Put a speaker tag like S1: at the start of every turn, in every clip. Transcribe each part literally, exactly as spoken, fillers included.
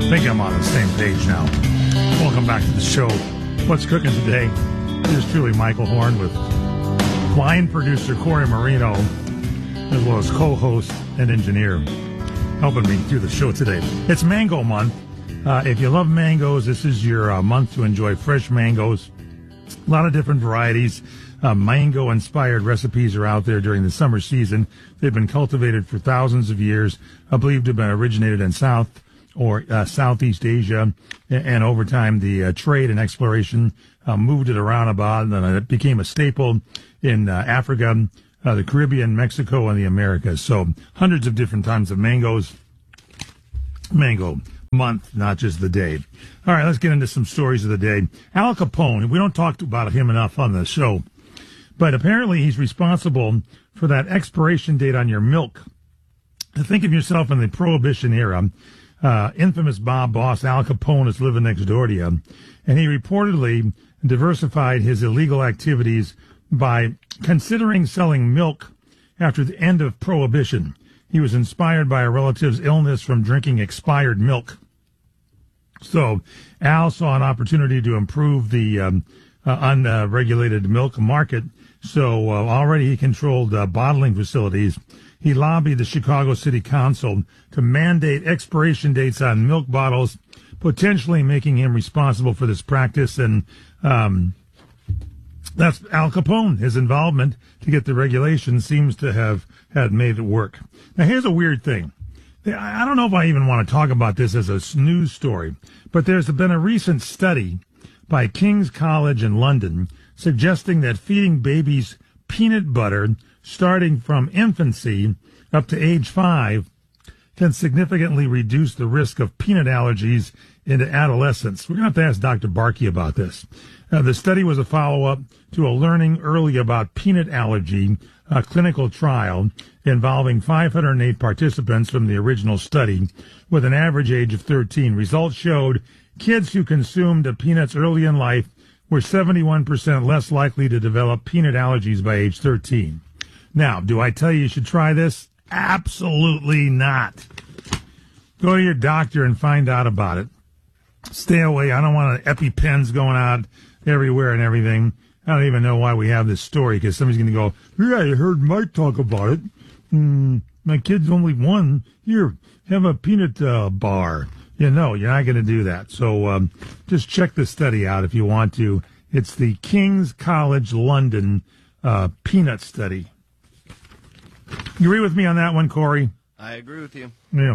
S1: I think I'm on the same page now. Welcome back to the show. What's cooking today? This is truly Michael Horn with line producer Corey Marino, as well as co-host and engineer, helping me through the show today. It's Mango Month. Uh, if you love mangoes, this is your uh, month to enjoy fresh mangoes. A lot of different varieties. Uh, mango-inspired recipes are out there during the summer season. They've been cultivated for thousands of years, uh, believed to have been originated in South or uh, Southeast Asia, and, and over time the uh, trade and exploration uh, moved it around about, and then it became a staple in uh, Africa, uh, the Caribbean, Mexico, and the Americas. So hundreds of different types of mangoes. Mango month, not just the day. All right, let's get into some stories of the day. Al Capone, we don't talk about him enough on the show, but apparently he's responsible for that expiration date on your milk. Think of yourself in the Prohibition era. Uh, infamous mob boss Al Capone is living next door to you, and he reportedly diversified his illegal activities by considering selling milk after the end of Prohibition. He was inspired by a relative's illness from drinking expired milk. So Al saw an opportunity to improve the um, uh, unregulated milk market. So uh, already he controlled uh, bottling facilities. He lobbied the Chicago City Council to mandate expiration dates on milk bottles, potentially making him responsible for this practice. And um, that's Al Capone. His involvement to get the regulation seems to have had made it work. Now, here's a weird thing. I don't know if I even want to talk about this as a news story, but there's been a recent study by King's College in London suggesting that feeding babies peanut butter starting from infancy up to age five can significantly reduce the risk of peanut allergies into adolescence. We're going to have to ask Doctor Barkey about this. Uh, the study was a follow-up to a Learning Early About Peanut Allergy uh, clinical trial involving five hundred eight participants from the original study with an average age of thirteen. Results showed kids who consumed peanuts early in life were seventy-one percent less likely to develop peanut allergies by age thirteen. Now, do I tell you you should try this? Absolutely not. Go to your doctor and find out about it. Stay away. I don't want EpiPens going out everywhere and everything. I don't even know why we have this story, because somebody's going to go, yeah, I heard Mike talk about it. Mm, my kid's only one. Here, have a peanut uh, bar. You know, you're not going to do that. So um, just check the study out if you want to. It's the King's College London uh, peanut study. You agree with me on that one, Corey?
S2: I agree with you.
S1: Yeah.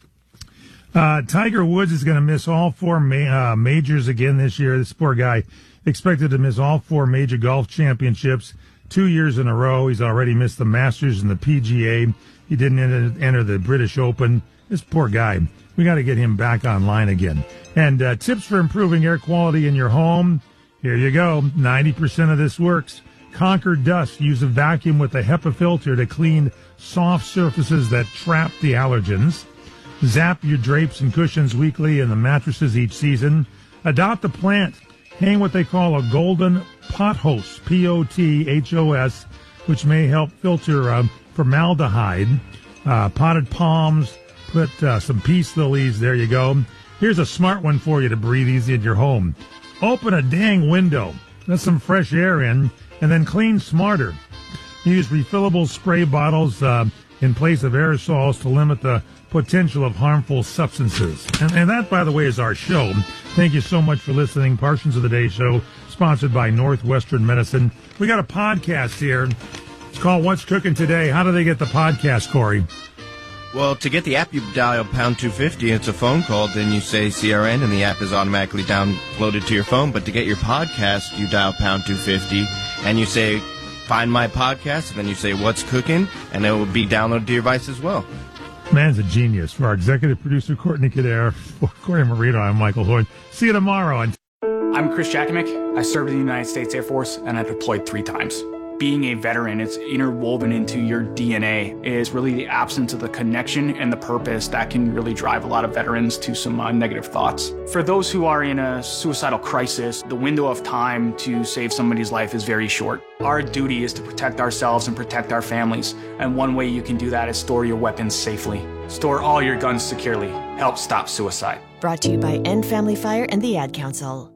S1: Uh, Tiger Woods is going to miss all four ma- uh, majors again this year. This poor guy expected to miss all four major golf championships two years in a row. He's already missed the Masters and the P G A. He didn't enter, enter the British Open. This poor guy. We got to get him back online again. And uh, tips for improving air quality in your home. Here you go. ninety percent of this works. Conquer dust. Use a vacuum with a HEPA filter to clean soft surfaces that trap the allergens. Zap your drapes and cushions weekly and the mattresses each season. Adopt a plant. Hang what they call a golden pothos, P O T H O S, which may help filter uh, formaldehyde. Uh, potted palms. Put uh, some peace lilies. There you go. Here's a smart one for you to breathe easy in your home. Open a dang window. Let some fresh air in, and then clean smarter. Use refillable spray bottles uh, in place of aerosols to limit the potential of harmful substances. And, and that, by the way, is our show. Thank you so much for listening. Portions of the Day Show, sponsored by Northwestern Medicine. We got a podcast here. It's called What's Cooking Today. How do they get the podcast, Corey?
S2: Well, to get the app, you dial pound two fifty. It's a phone call. Then you say C R N, and the app is automatically downloaded to your phone. But to get your podcast, you dial pound two fifty, and you say, find my podcast, and then you say, what's cooking, and it will be downloaded to your device as well.
S1: Man's a genius. For our executive producer, Courtney Kadare, for Corey Marino, I'm Michael Horn. See you tomorrow.
S3: I'm Chris Jakimick. I served in the United States Air Force, and I deployed three times. Being a veteran, it's interwoven into your D N A, is really the absence of the connection and the purpose that can really drive a lot of veterans to some uh, negative thoughts. For those who are in a suicidal crisis, the window of time to save somebody's life is very short. Our duty is to protect ourselves and protect our families, and one way you can do that is store your weapons safely. Store all your guns securely. Help stop suicide.
S4: Brought to you by End Family Fire and the Ad Council.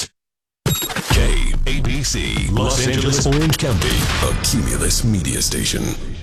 S5: K A B C, Los, Los Angeles, Angeles, Orange County, a Cumulus media station.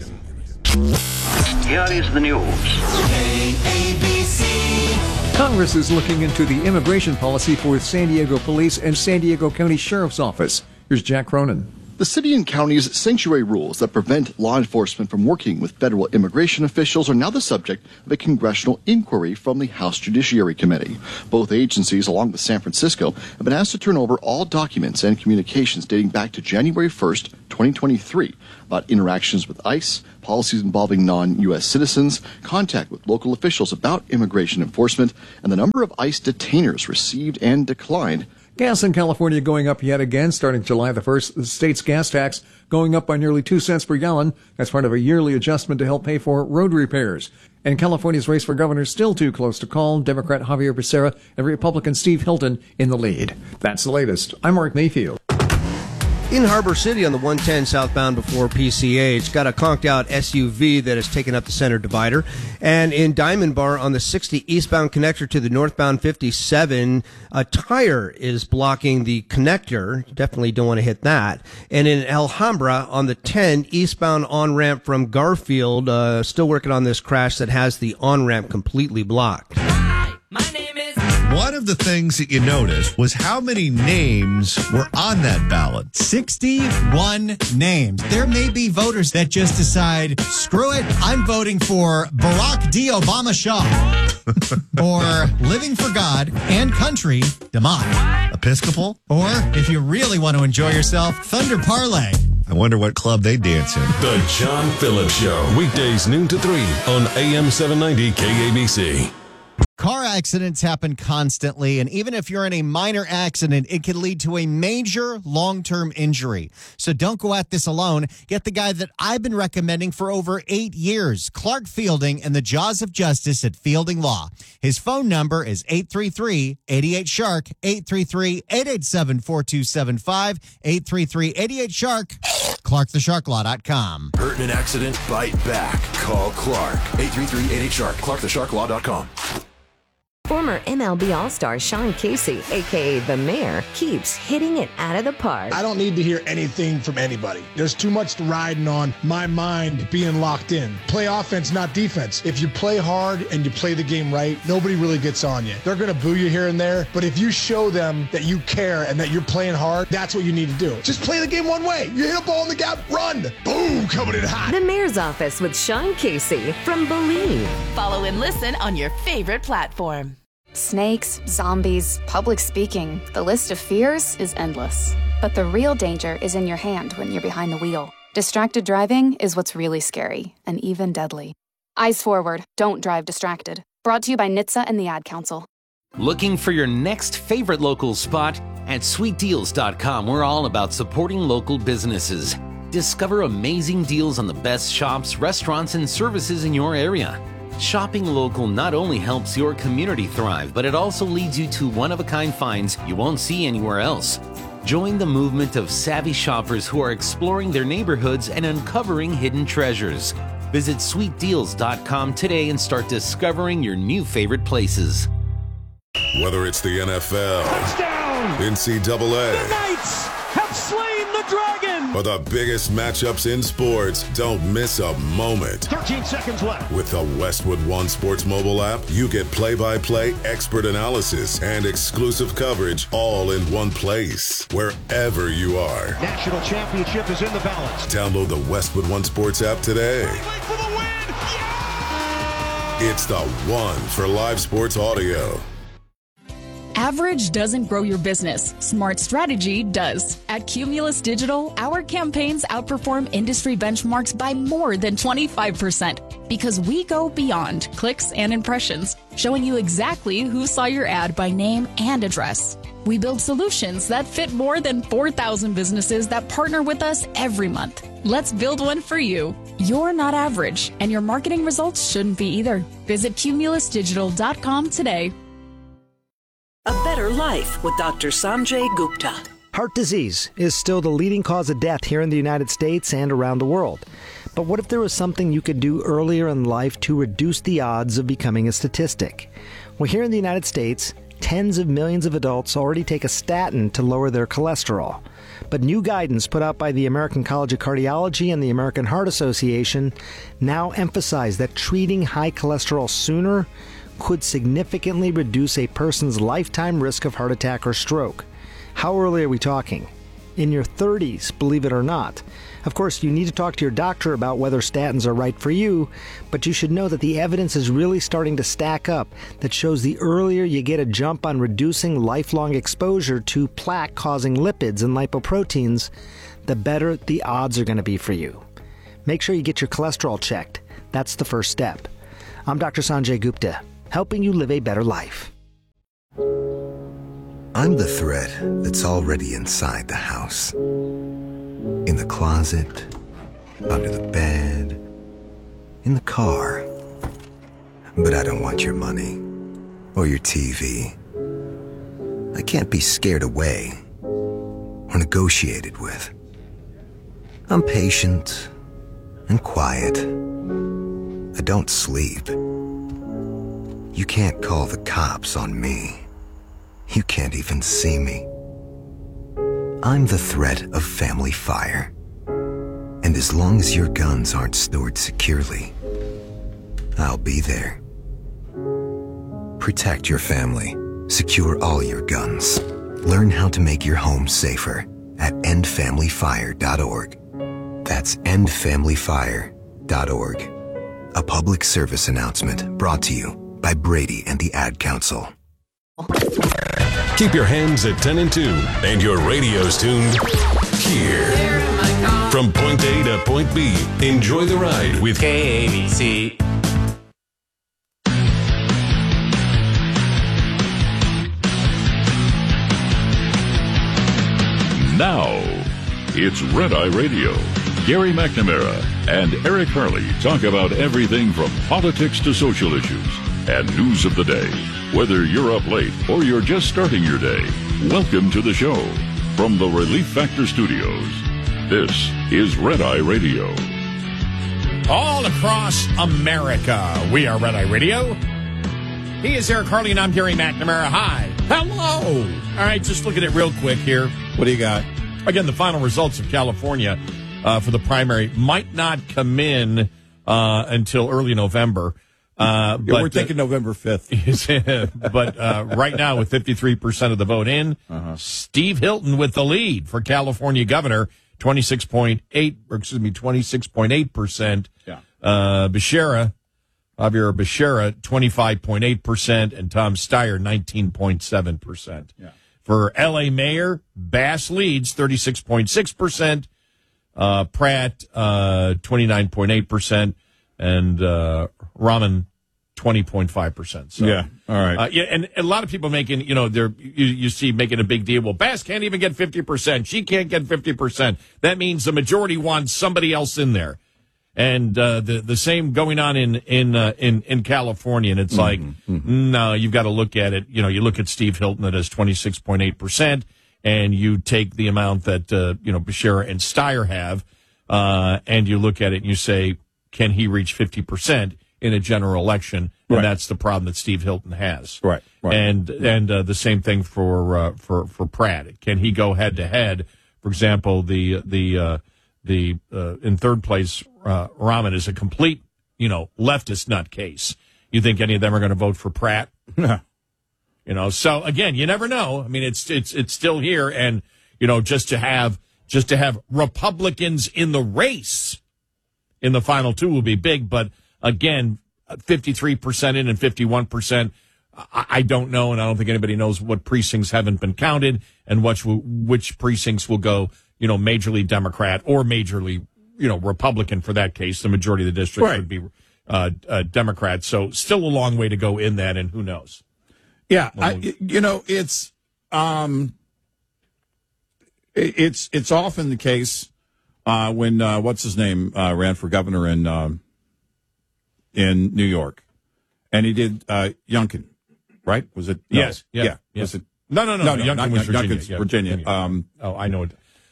S6: Here is the news.
S7: K A B C.
S8: Congress is looking into the immigration policy for San Diego Police and San Diego County Sheriff's Office. Here's Jack Cronin.
S9: The city and county's sanctuary rules that prevent law enforcement from working with federal immigration officials are now the subject of a congressional inquiry from the House Judiciary Committee. Both agencies, along with San Francisco, have been asked to turn over all documents and communications dating back to January first, twenty twenty-three, about interactions with ICE, policies involving non-U S citizens, contact with local officials about immigration enforcement, and the number of ICE detainers received and declined.
S8: Gas in California going up yet again starting July the first. The state's gas tax going up by nearly two cents per gallon. That's part of a yearly adjustment to help pay for road repairs. And California's race for governor still too close to call. Democrat Javier Becerra and Republican Steve Hilton in the lead. That's the latest. I'm Mark Mayfield.
S10: In Harbor City on the one ten southbound before P C H, got a conked-out S U V that has taken up the center divider. And in Diamond Bar on the sixty eastbound connector to the northbound fifty-seven, a tire is blocking the connector. Definitely don't want to hit that. And in Alhambra on the ten eastbound on-ramp from Garfield, uh, still working on this crash that has the on-ramp completely blocked.
S11: Hi, my name is...
S12: One of the things that you noticed was how many names were on that ballot.
S13: sixty-one names. There may be voters that just decide, screw it, I'm voting for Barack D. Obama Shaw. Or Living for God and Country, DeMott.
S12: Episcopal?
S13: Or, if you really want to enjoy yourself, Thunder Parlay.
S12: I wonder what club they dance in.
S5: The John Phillips Show, weekdays noon to three on A M seven ninety K A B C.
S13: Car accidents happen constantly, and even if you're in a minor accident, it can lead to a major long-term injury. So don't go at this alone. Get the guy that I've been recommending for over eight years, Clark Fielding and the Jaws of Justice at Fielding Law. His phone number is eight three three, eight eight, shark, eight three three, eight eight seven, four two seven five, eight three three, eight eight, shark, clark the shark law dot com.
S5: Hurt in an accident? Bite back. Call Clark. eight three three, eight eight, shark, clark the shark law dot com.
S14: Former M L B All-Star Sean Casey, a k a. The Mayor, keeps hitting it out of the park.
S15: I don't need to hear anything from anybody. There's too much riding on my mind being locked in. Play offense, not defense. If you play hard and you play the game right, nobody really gets on you. They're going to boo you here and there, but if you show them that you care and that you're playing hard, that's what you need to do. Just play the game one way. You hit a ball in the gap, run. Boom, coming in hot.
S14: The Mayor's Office with Sean Casey from Believe.
S16: Follow and listen on your favorite platform.
S17: Snakes, zombies, public speaking. The list of fears is endless. But the real danger is in your hand when you're behind the wheel. Distracted driving is what's really scary and even deadly. Eyes forward. Don't drive distracted. Brought to you by N H T S A and the Ad Council.
S18: Looking for your next favorite local spot? At sweet deals dot com, we're all about supporting local businesses. Discover amazing deals on the best shops, restaurants, and services in your area. Shopping local not only helps your community thrive, but it also leads you to one-of-a-kind finds you won't see anywhere else. Join the movement of savvy shoppers who are exploring their neighborhoods and uncovering hidden treasures. Visit sweet deals dot com today and start discovering your new favorite places.
S5: Whether it's the N F L, touchdown, N C double A,
S19: the Knights have slain the dragon,
S5: or the biggest matchups in sports, don't miss a moment.
S19: thirteen seconds left.
S5: With the Westwood One Sports mobile app, you get play-by-play, expert analysis, and exclusive coverage all in one place, wherever you are.
S19: National championship is in the balance.
S5: Download the Westwood One Sports app today.
S19: For the win. Yeah!
S5: It's the one for live sports audio.
S20: Average doesn't grow your business. Smart strategy does. At Cumulus Digital, our campaigns outperform industry benchmarks by more than twenty-five percent because we go beyond clicks and impressions, showing you exactly who saw your ad by name and address. We build solutions that fit more than four thousand businesses that partner with us every month. Let's build one for you. You're not average, and your marketing results shouldn't be either. Visit cumulus digital dot com today.
S21: A better life with Doctor Sanjay Gupta.
S22: Heart disease is still the leading cause of death here in the United States and around the world.
S6: But what if there was something you could do earlier in life to reduce the odds of becoming a statistic? Well, here in the United States, tens of millions of adults already take a statin to lower their cholesterol. But new guidance put out by the American College of Cardiology and the American Heart Association now emphasize that treating high cholesterol sooner could significantly reduce a person's lifetime risk of heart attack or stroke. How early are we talking? In your thirties, believe it or not. Of course, you need to talk to your doctor about whether statins are right for you, but you should know that the evidence is really starting to stack up that shows the earlier you get a jump on reducing lifelong exposure to plaque-causing lipids and lipoproteins, the better the odds are going to be for you. Make sure you get your cholesterol checked. That's the first step. I'm Doctor Sanjay Gupta, helping you live a better life.
S11: I'm the thread that's already inside the house. In the closet, under the bed, in the car. But I don't want your money or your T V. I can't be scared away or negotiated with. I'm patient and quiet. I don't sleep. You can't call the cops on me. You can't even see me. I'm the threat of family fire. And as long as your guns aren't stored securely, I'll be there. Protect your family. Secure all your guns. Learn how to make your home safer at end family fire dot org. That's end family fire dot org. A public service announcement brought to you by Brady and the Ad Council.
S22: Keep your hands at ten and two and your radios tuned here. From point A to point B, enjoy the ride with K A B C.
S23: Now, it's Red Eye Radio. Gary McNamara and Eric Harley talk about everything from politics to social issues and news of the day. Whether you're up late or you're just starting your day, welcome to the show. From the Relief Factor Studios, this is Red Eye Radio.
S24: All across America, we are Red Eye Radio. He is Eric Harley, and I'm Gary McNamara. Hi. Hello. All right, just look at it real quick here. What do you got? Again, the final results of California uh, for the primary might not come in uh, until early November. Uh,
S25: yeah,
S24: but,
S25: we're thinking uh, November fifth.
S24: But uh, right now, with fifty-three percent of the vote in, uh-huh. Steve Hilton with the lead for California governor, twenty-six point eight, or excuse me, twenty-six point eight percent.
S25: Yeah.
S24: Uh, Becerra, Javier Becerra, twenty-five point eight percent, and Tom Steyer, nineteen point seven percent.
S25: Yeah.
S24: For L A mayor, Bass leads, thirty-six point six percent. Uh, Pratt, uh, twenty-nine point eight percent. And uh, Rahman, twenty point five percent. So,
S25: yeah, all right.
S24: Uh, yeah, and a lot of people making, you know, they're you, you see making a big deal. Well, Bass can't even get fifty percent. She can't get fifty percent. That means the majority wants somebody else in there. And uh, the the same going on in in uh, in in California. And it's like, mm-hmm, mm-hmm. no, you've got to look at it. You know, you look at Steve Hilton that has twenty-six point eight percent, and you take the amount that uh, you know Becerra and Steyer have, uh, and you look at it and you say, can he reach fifty percent in a general election? And
S25: right.
S24: That's the problem that Steve Hilton has.
S25: Right. right.
S24: And and uh, the same thing for uh, for for Pratt. Can he go head to head? For example, the the uh, the uh, in third place, uh, Rahman is a complete you know leftist nutcase. You think any of them are going to vote for Pratt?
S25: No.
S24: You know. So again, you never know. I mean, it's it's it's still here, and you know, just to have just to have Republicans in the race in the final two will be big, but again, fifty-three percent in and fifty-one percent, I, I don't know, and I don't think anybody knows what precincts haven't been counted and which will, which precincts will go, you know, majorly Democrat or majorly, you know, Republican for that case. The majority of the districts
S25: right.
S24: would be uh, uh, Democrat, so still a long way to go in that, and who knows?
S25: Yeah, I, you know, it's um, it's it's often the case. Uh, when, uh, what's his name, uh, ran for governor in, um, in New York. And he did, uh, Youngkin, right? Was it? No.
S24: Yes. Yeah.
S25: yeah.
S24: Yes.
S25: Was it?
S24: No, no, no.
S25: No, no
S24: Youngkin
S25: not,
S24: was Virginia.
S25: Youngkin's
S24: Yeah,
S25: Virginia.
S24: Virginia.
S25: Um,
S24: oh, I know it.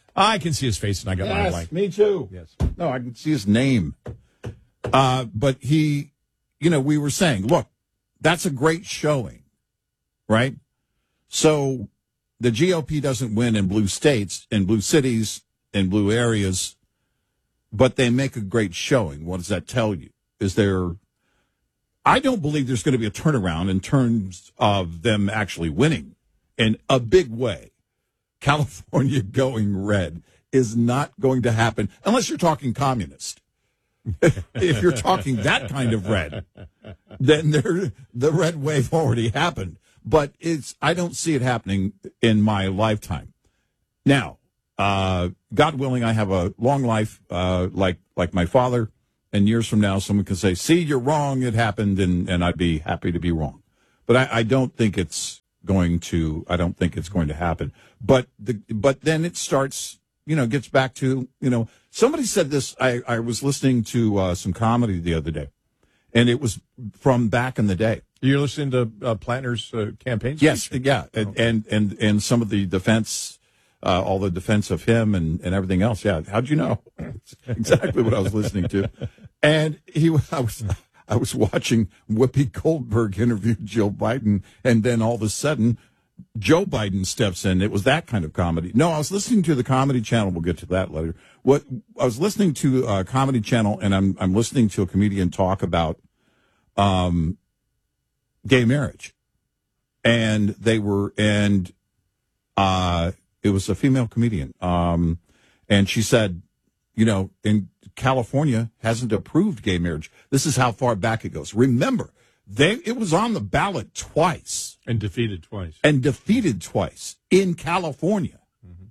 S24: I can see his face, and I got my
S25: Yes,
S24: blank.
S25: me too.
S24: Yes.
S25: No, I can see his name. Uh, but he, you know, we were saying, look, that's a great showing, right? So the G O P doesn't win in blue states, in blue cities, in blue areas, but they make a great showing. What does that tell you? Is there, I don't believe there's going to be a turnaround in terms of them actually winning in a big way. California going red is not going to happen unless you're talking communist. If you're talking that kind of red, then there, the red wave already happened. But it's I don't see it happening in my lifetime. Now, uh, God willing, I have a long life uh, like like my father, and years from now, someone can say, "See, you're wrong. It happened," and, and I'd be happy to be wrong. But I, I don't think it's going to. I don't think it's going to happen. But the but then it starts. You know, gets back to, you know, somebody said this. I, I was listening to uh, some comedy the other day, and it was from back in the day.
S24: You're listening to uh, Plantner's uh, campaign speech?
S25: Yes, yeah, and,
S24: Okay.
S25: and and and some of the defense, uh, all the defense of him and, and everything else. Yeah, how'd you know? It's exactly what I was listening to, and he, I was, I was watching Whoopi Goldberg interview Joe Biden, and then all of a sudden, Joe Biden steps in. It was that kind of comedy. No, I was listening to the Comedy Channel. We'll get to that later. What I was listening to a Comedy Channel, and I'm I'm listening to a comedian talk about, um. gay marriage, and they were and uh it was a female comedian, um and she said, you know, in California hasn't approved gay marriage. This is how far back it goes. Remember, they it was on the ballot twice
S24: And defeated twice.
S25: and defeated twice in California.
S24: Mm-hmm.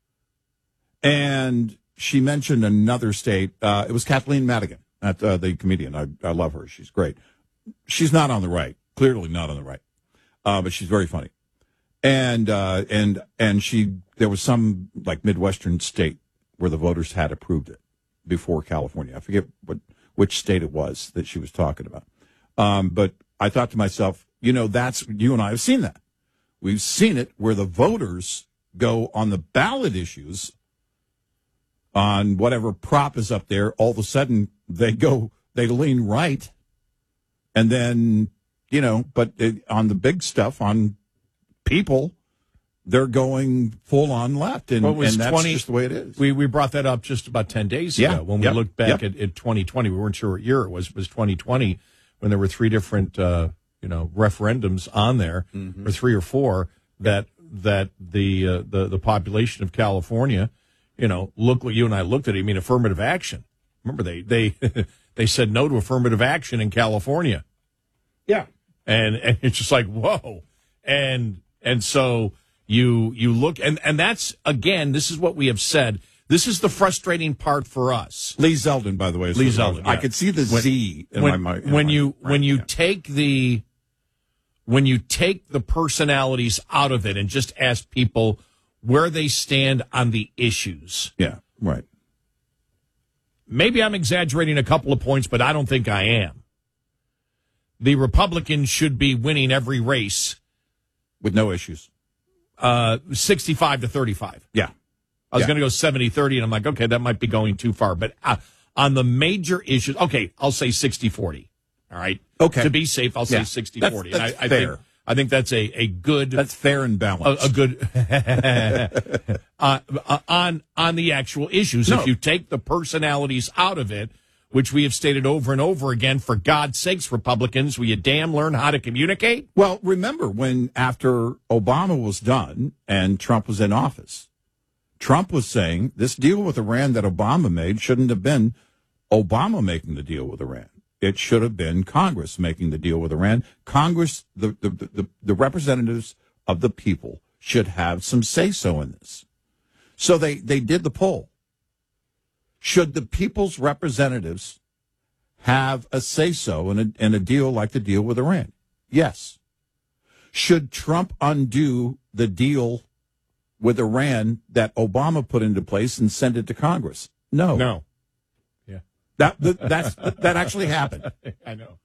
S25: And she mentioned another state. Uh, it was Kathleen Madigan, at, uh, the comedian. I, I love her. She's great. She's not on the right. Clearly not on the right. Uh, but she's very funny. And, uh, and, and she, there was some like Midwestern state where the voters had approved it before California. I forget what, which state it was that she was talking about. Um, but I thought to myself, you know, that's, you and I have seen that. We've seen it where the voters go on the ballot issues on whatever prop is up there. All of a sudden they go, they lean right. And then, you know, but it, on the big stuff, on people, they're going full on left. And,
S24: Well, it was
S25: and that's
S24: twenty
S25: just the way it is.
S24: We we brought that up just about ten days
S25: Yeah.
S24: ago when
S25: Yep.
S24: we looked back
S25: Yep.
S24: at, at twenty twenty. We weren't sure what year it was. It was twenty twenty when there were three different uh, you know referendums on there,
S25: Mhm.
S24: or three or four that that the uh, the the population of California, you know, look what you and I looked at it. I mean, affirmative action. Remember they they they said no to affirmative action in California.
S25: Yeah.
S24: And and it's just like, whoa. And and so you you look and, and that's again, this is what we have said. This is the frustrating part for us.
S25: Lee Zeldin, by the way. is
S24: Lee
S25: what I was-
S24: Zeldin.
S25: I
S24: yeah.
S25: could see the
S24: When-
S25: Z in
S24: when,
S25: my mind.
S24: when you when you take the when you take the personalities out of it and just ask people where they stand on the issues.
S25: Yeah, right.
S24: Maybe I'm exaggerating a couple of points, but I don't think I am. The Republicans should be winning every race
S25: with no issues.
S24: Uh, sixty-five to thirty-five.
S25: Yeah.
S24: I was
S25: Yeah.
S24: going to go seventy thirty, and I'm like, okay, that might be going too far. But uh, on the major issues, okay, I'll say sixty forty. All right?
S25: Okay.
S24: To be safe, I'll say
S25: Yeah.
S24: sixty forty.
S25: That's-
S24: And
S25: that's
S24: I, I
S25: fair.
S24: think I think that's a, a good...
S25: That's fair and balanced.
S24: A, a good... uh, uh, on, on the actual issues.
S25: No.
S24: If you take the personalities out of it, which we have stated over and over again, for God's sakes, Republicans, will you damn learn how to communicate?
S25: Well, remember when after Obama was done and Trump was in office, Trump was saying this deal with Iran that Obama made shouldn't have been Obama making the deal with Iran. It should have been Congress making the deal with Iran. Congress, the, the, the, the representatives of the people should have some say-so in this. So they, they did the poll. Should the people's representatives have a say-so in a, in a deal like the deal with Iran? Yes. Should Trump undo the deal with Iran that Obama put into place and send it to Congress? No.
S24: No. Yeah.
S25: That, that that's that actually happened.
S24: I know.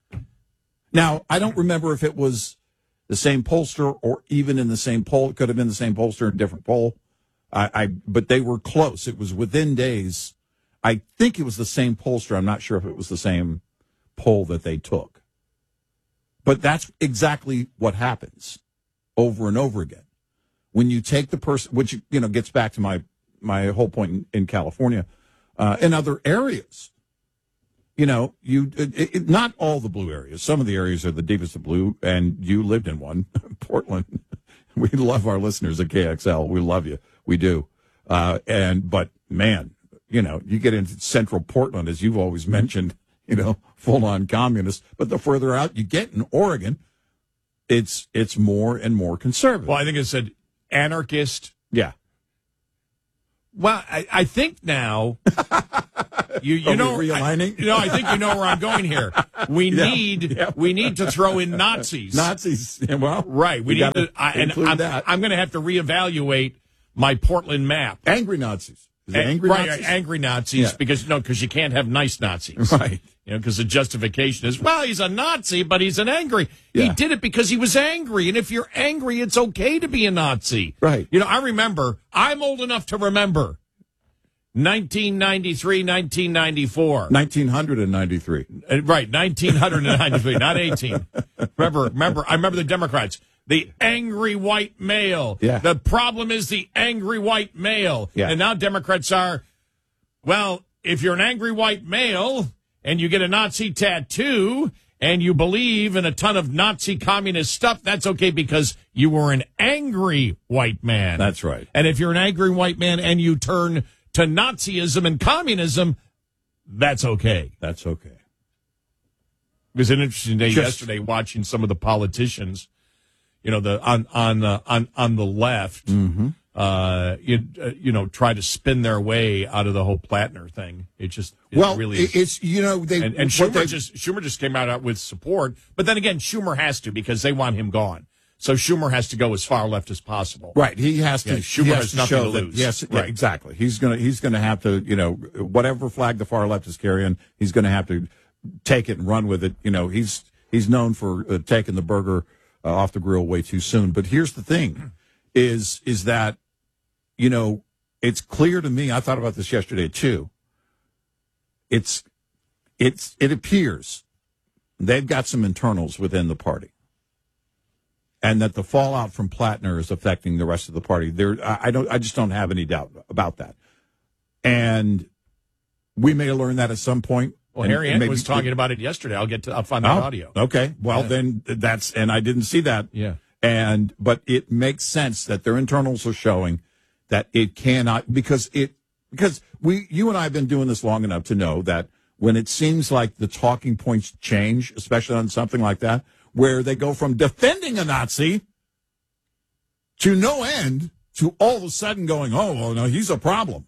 S25: Now, I don't remember if it was the same pollster or even in the same poll. It could have been the same pollster, a different poll. I, I but they were close. It was within days. I think it was the same pollster. I'm not sure if it was the same poll that they took. But that's exactly what happens over and over again. When you take the person, which, you know, gets back to my, my whole point in, in California, uh, in other areas, you know, you it, it, not all the blue areas. Some of the areas are the deepest of blue, and you lived in one, Portland. We love our listeners at K X L. We love you. We do. Uh, and, but man, you know, you get into central Portland, as you've always mentioned, you know, full on communist. But the further out you get in Oregon, it's, it's more and more conservative.
S24: Well, I think it said anarchist.
S25: Yeah.
S24: Well, I, I think now you you
S25: Are we
S24: know
S25: realigning?
S24: I, you know I think you know where I'm going here. We
S25: Yeah,
S24: need
S25: yeah.
S24: we need to throw in Nazis.
S25: Nazis. Well,
S24: right. We
S25: we
S24: need
S25: gotta
S24: to. I, and
S25: include
S24: I'm,
S25: that.
S24: I'm going to have to reevaluate my Portland map.
S25: Angry Nazis. Is it
S24: An-
S25: angry
S24: right,
S25: Nazis?
S24: angry Nazis,
S25: Yeah.
S24: because no, because you can't have nice Nazis,
S25: Right.
S24: You know, because the justification is, well, he's a Nazi, but he's an angry. He
S25: Yeah.
S24: did it because he was angry, and if you're angry, it's okay to be a Nazi,
S25: Right.
S24: You know, I remember. I'm old enough to remember nineteen ninety-three, nineteen ninety-four.
S25: nineteen ninety-three.
S24: Uh, Right, nineteen ninety-three, not eighteen. Remember, remember, I remember the Democrats. The angry white male.
S25: Yeah.
S24: The problem is the angry white male.
S25: Yeah.
S24: And now Democrats are, well, if you're an angry white male and you get a Nazi tattoo and you believe in a ton of Nazi communist stuff, that's okay because you were an angry white man.
S25: That's right.
S24: And if you're an angry white man and you turn to Nazism and communism, that's okay.
S25: That's okay.
S24: It was an interesting day
S25: Just-
S24: yesterday watching some of the politicians, you know, the on on uh, on on the left,
S25: Mm-hmm.
S24: uh, you, uh, you know, try to spin their way out of the whole Plattner thing. It just it
S25: Well,
S24: really
S25: it-
S24: is.
S25: it's, you know, they.
S24: and, and
S25: what
S24: Schumer
S25: they-
S24: just Schumer just came out, out with support, but then again, Schumer has to because they want him gone. So Schumer has to go as far left as possible.
S25: Right, he has to.
S24: Yeah, Schumer
S25: he
S24: has,
S25: has to
S24: nothing
S25: show
S24: to
S25: that-
S24: lose.
S25: yes, yeah,
S24: right.
S25: exactly. He's gonna. He's gonna have to. You know, whatever flag the far left is carrying, he's gonna have to take it and run with it. You know, he's he's known for uh, taking the burger uh, off the grill way too soon. But here's the thing: is is that you know it's clear to me. I thought about this yesterday too. It's it's it appears they've got some internals within the party. And that the fallout from Plattner is affecting the rest of the party. There, I I don't. I just don't have any doubt about that. And we may learn that at some point.
S24: Well,
S25: and,
S24: Harry
S25: and
S24: Ent
S25: maybe-
S24: was talking about it yesterday. I'll get to. I'll find that
S25: Oh,
S24: audio.
S25: Okay. Well,
S24: Yeah.
S25: then that's and I didn't see that.
S24: Yeah.
S25: And but it makes sense that their internals are showing that it cannot because it because we you and I have been doing this long enough to know that when it seems like the talking points change, especially on something like that, where they go from defending a Nazi to no end to all of a sudden going, oh, well, no, he's a problem.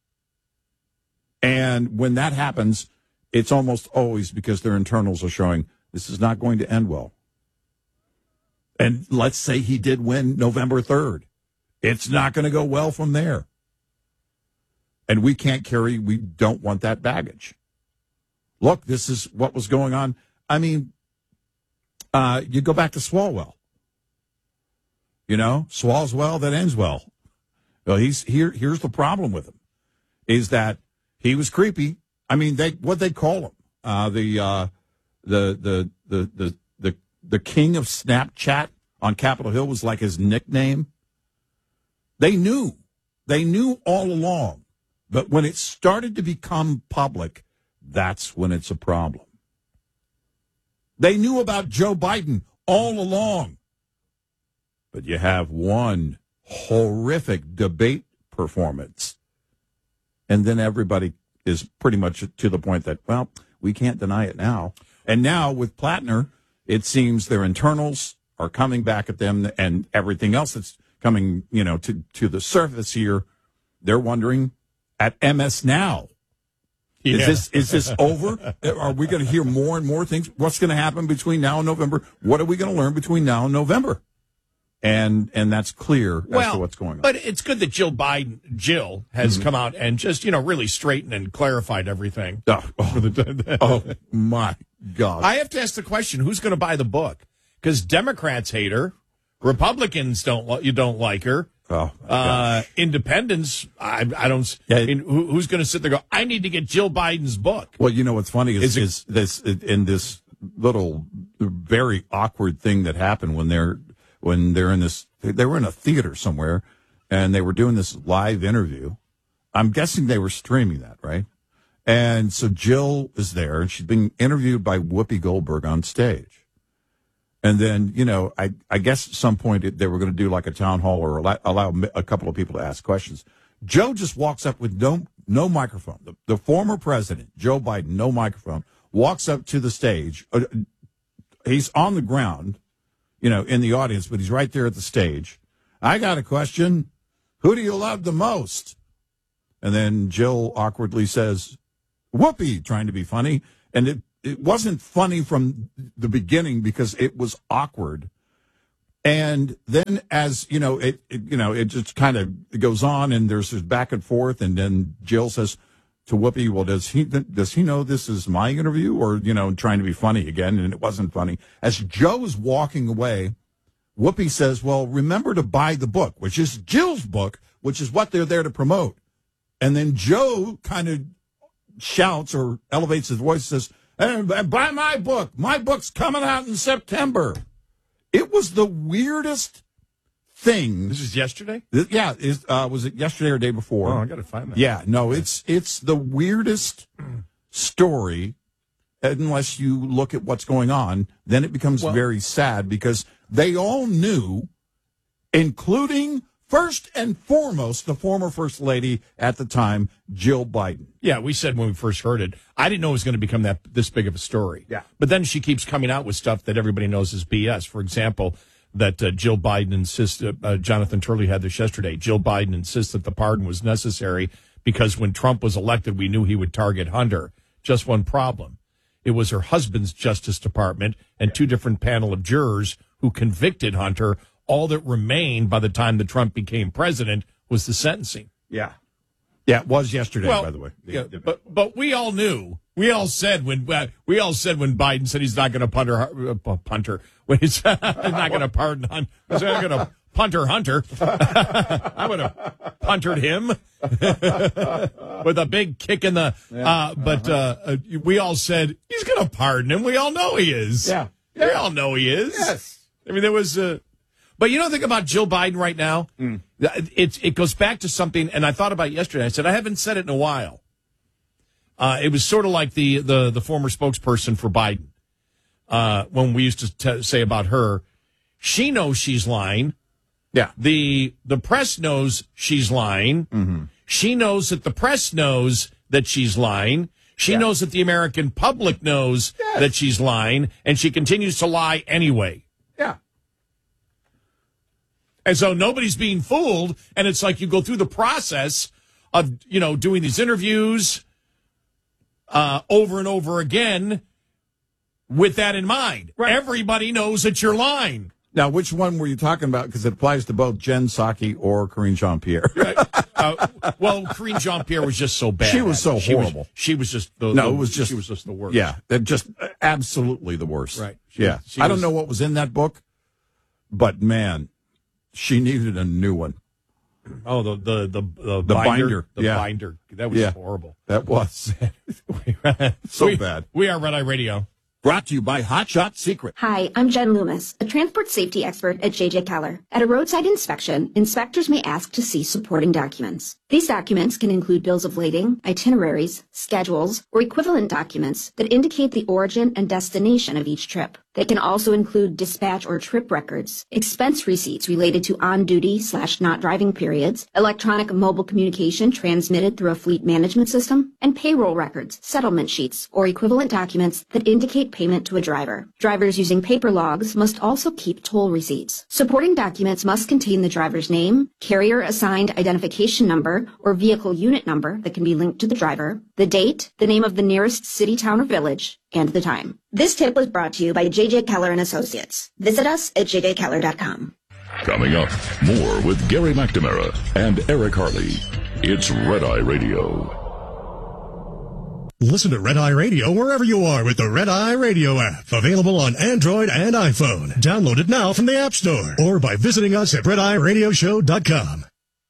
S25: And when that happens, it's almost always because their internals are showing this is not going to end well. And let's say he did win November third. It's not going to go well from there. And we can't carry, we don't want that baggage. Look, this is what was going on. I mean, uh, you go back to Swalwell. You know, Swalls well, that ends well. Well, he's here. Here's the problem with him, is that he was creepy. I mean, they what they call him, uh, the uh, the the the the the the king of Snapchat on Capitol Hill was like his nickname. They knew, they knew all along, but when it started to become public, that's when it's a problem. They knew about Joe Biden all along. But you have one horrific debate performance. And then everybody is pretty much to the point that, well, we can't deny it now. And now with Plattner, it seems their internals are coming back at them and everything else that's coming, you know, to, to the surface here. They're wondering at M S Now.
S24: Yeah.
S25: Is this is this over? Are we going to hear more and more things? What's going to happen between now and November? What are we going to learn between now and November? And and that's clear as
S24: well,
S25: to what's going on.
S24: But it's good that Jill Biden, Jill, has
S25: Mhm.
S24: come out and just, you know, really straightened and clarified everything.
S25: Oh, oh, oh my God.
S24: I have to ask the question, who's going to buy the book? Because Democrats hate her. Republicans don't li- you don't like her.
S25: Oh,
S24: uh, independents, I, I don't. I mean, who, who's going to sit there and go, I need to get Jill Biden's book?
S25: Well, you know what's funny is,
S24: Is it-
S25: is this in this little very awkward thing that happened when they're when they're in this they were in a theater somewhere and they were doing this live interview. I'm guessing they were streaming that, right? And so Jill is there and she's being interviewed by Whoopi Goldberg on stage. And then, you know, I, I guess at some point it, they were going to do like a town hall or allow, allow a couple of people to ask questions. Joe just walks up with no no microphone. The, the former president, Joe Biden, no microphone, walks up to the stage. Uh, he's on the ground, you know, in the audience, but he's right there at the stage. I got a question. Who do you love the most? And then Jill awkwardly says, Whoopi, trying to be funny. And it, it wasn't funny from the beginning because it was awkward. And then as, you know, it, it you know, it just kind of goes on and there's this back and forth. And then Jill says to Whoopi, well, does he, does he know this is my interview or, you know, trying to be funny again? And it wasn't funny. As Joe is walking away, Whoopi says, well, remember to buy the book, which is Jill's book, which is what they're there to promote. And then Joe kind of shouts or elevates his voice and says, hey, buy my book. My book's coming out in September. It was the weirdest thing.
S24: This is yesterday?
S25: Th- Yeah. Is, uh, was it yesterday or day before?
S24: Oh, I got to find that.
S25: Yeah. No, it's it's the weirdest story unless you look at what's going on. Then it becomes
S24: Well-
S25: very sad because they all knew, including first and foremost the former First Lady at the time, Jill Biden.
S24: Yeah, we said when we first heard it, I didn't know it was going to become that this big of a story.
S25: Yeah.
S24: But then she keeps coming out with stuff that everybody knows is B S. For example, that uh, Jill Biden insists, uh, uh, Jonathan Turley had this yesterday, Jill Biden insists that the pardon was necessary because when Trump was elected, we knew he would target Hunter. Just one problem. It was her husband's Justice Department and two different panel of jurors who convicted Hunter. All that remained by the time that Trump became president was the sentencing.
S25: Yeah. Yeah, it was yesterday,
S24: Well,
S25: by the way.
S24: Yeah, but but we all knew. We all said when uh, we all said when Biden said he's not going to punter uh, punter when he's, he's not going to pardon Hunter. He's not going to punter Hunter. I would have puntered him with a big kick in the. Uh, but uh, uh, we all said he's going to pardon him. We all know he is.
S25: Yeah.
S24: We all know he is.
S25: Yes.
S24: I mean, there was. Uh, but you know, think about Jill Biden right now.
S25: Mm.
S24: It it goes back to something, and I thought about it yesterday. I said I haven't said it in a while. Uh, it was sort of like the, the, the former spokesperson for Biden. Uh, when we used to t- say about her, she knows she's lying.
S25: Yeah.
S24: The, the press knows she's lying.
S25: Mm-hmm.
S24: She knows that the press knows that she's lying. She
S25: Yeah.
S24: knows that the American public knows
S25: Yes.
S24: that she's lying, and she continues to lie anyway.
S25: Yeah.
S24: And so nobody's being fooled, and it's like you go through the process of, you know, doing these interviews uh, over and over again with that in mind.
S25: Right.
S24: Everybody knows that you're lying.
S25: Now, which one were you talking about? Because it applies to both Jen Psaki or Karine Jean-Pierre.
S24: uh, well, Karine Jean-Pierre was just so bad.
S25: She was so
S24: She was-
S25: horrible.
S24: She was just the,
S25: No,
S24: the-
S25: it was just
S24: she was just the worst.
S25: Yeah, that just absolutely the worst.
S24: Right. She-
S25: yeah,
S24: she
S25: I don't
S24: was-
S25: know what was in that book, but man, she needed a new one.
S24: Oh, the the the, the,
S25: The
S24: binder,
S25: binder,
S24: the
S25: yeah.
S24: binder. That was
S25: Yeah.
S24: horrible.
S25: That was so
S24: we,
S25: bad.
S24: We are Red Eye Radio.
S25: Brought to you by Hot Shot Secret.
S1: Hi, I'm Jen Loomis, a transport safety expert at J J Keller. At a roadside inspection, inspectors may ask to see supporting documents. These documents can include bills of lading, itineraries, schedules, or equivalent documents that indicate the origin and destination of each trip. They can also include dispatch or trip records, expense receipts related to on-duty slash not driving periods, electronic mobile communication transmitted through a fleet management system, and payroll records, settlement sheets, or equivalent documents that indicate payment to a driver. Drivers using paper logs must also keep toll receipts. Supporting documents must contain the driver's name, carrier-assigned identification number, or vehicle unit number that can be linked to the driver, the date, the name of the nearest city, town, or village, and the time. This tip was brought to you by J J Keller and Associates. Visit us at j j keller dot com.
S23: Coming up, more with Gary McNamara and Eric Harley. It's Red Eye Radio.
S2: Listen to Red Eye Radio wherever you are with the Red Eye Radio app. Available on Android and iPhone. Download it now from the App Store or by visiting us at red eye radio show dot com.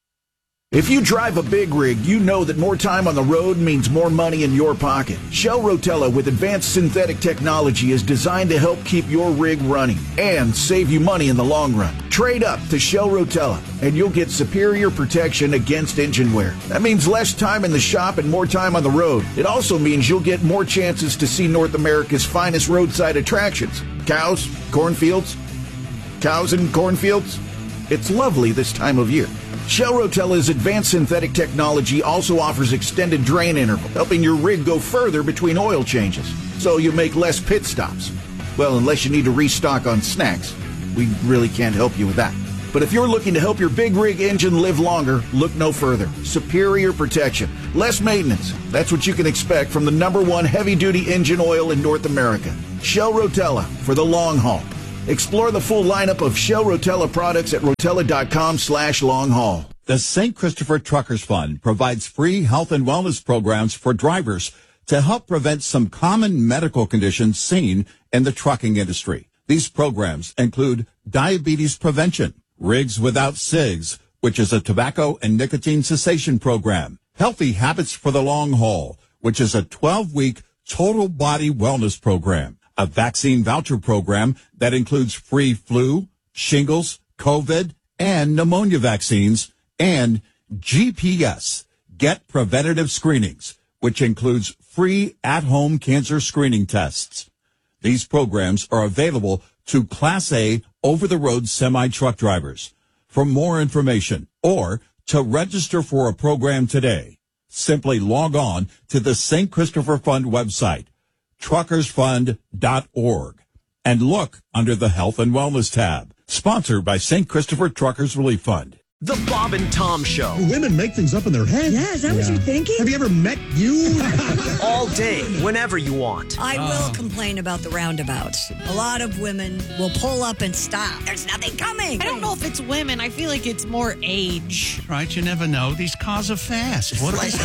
S3: If you drive a big rig, you know that more time on the road means more money in your pocket. Shell Rotella with advanced synthetic technology is designed to help keep your rig running and save you money in the long run. Trade up to Shell Rotella and you'll get superior protection against engine wear. That means less time in the shop and more time on the road. It also means you'll get more chances to see North America's finest roadside attractions. Cows, cornfields, cows and cornfields. It's lovely this time of year. Shell Rotella's advanced synthetic technology also offers extended drain interval, helping your rig go further between oil changes, so you make less pit stops. Well, unless you need to restock on snacks. We really can't help you with that. But if you're looking to help your big rig engine live longer, look no further. Superior protection, less maintenance. That's what you can expect from the number one heavy-duty engine oil in North America. Shell Rotella for the long haul. Explore the full lineup of Shell Rotella products at rotella.com slash long haul.
S4: The Saint Christopher Truckers Fund provides free health and wellness programs for drivers to help prevent some common medical conditions seen in the trucking industry. These programs include diabetes prevention, Rigs Without Cigs, which is a tobacco and nicotine cessation program, Healthy Habits for the Long Haul, which is a twelve-week total body wellness program, a vaccine voucher program that includes free flu, shingles, COVID, and pneumonia vaccines, and G P S, Get Preventative Screenings, which includes free at-home cancer screening tests. These programs are available to Class A over-the-road semi-truck drivers. For more information or to register for a program today, simply log on to the Saint Christopher Fund website, truckers fund dot org, and look under the Health and Wellness tab. Sponsored by Saint Christopher Truckers Relief Fund.
S7: The Bob and Tom Show.
S9: Women make things up in their head.
S26: Yeah, is that yeah. what you're thinking?
S9: Have you ever met you?
S7: All day, whenever you want.
S26: I will uh. complain about the roundabouts. A lot of women will pull up and stop. There's nothing coming.
S27: I don't know if it's women. I feel like it's more age.
S28: Right, you never know. These cars are fast. What
S26: like,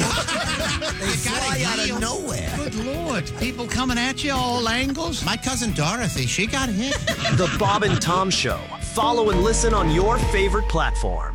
S28: they
S26: fly out of nowhere.
S28: Good Lord. People coming at you all angles. My cousin Dorothy, she got hit.
S7: The Bob and Tom Show. Follow and listen on your favorite platform.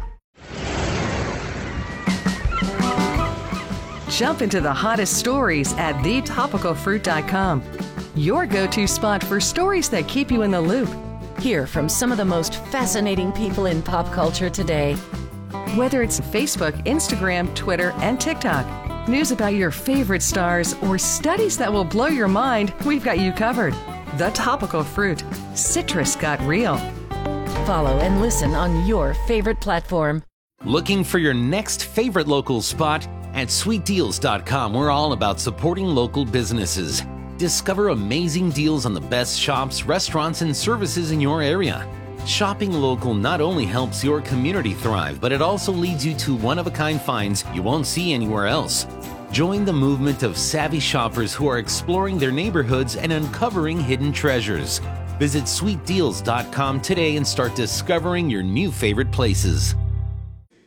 S29: Jump into the hottest stories at the topical fruit dot com. Your go-to spot for stories that keep you in the loop. Hear from some of the most fascinating people in pop culture today. Whether it's Facebook, Instagram, Twitter, and TikTok, news about your favorite stars, or studies that will blow your mind, we've got you covered. The Topical Fruit. Citrus got real. Follow and listen on your favorite platform.
S18: Looking for your next favorite local spot? At sweet deals dot com, we're all about supporting local businesses. Discover amazing deals on the best shops, restaurants, and services in your area. Shopping local not only helps your community thrive, but it also leads you to one-of-a-kind finds you won't see anywhere else. Join the movement of savvy shoppers who are exploring their neighborhoods and uncovering hidden treasures. Visit sweet deals dot com today and start discovering your new favorite places.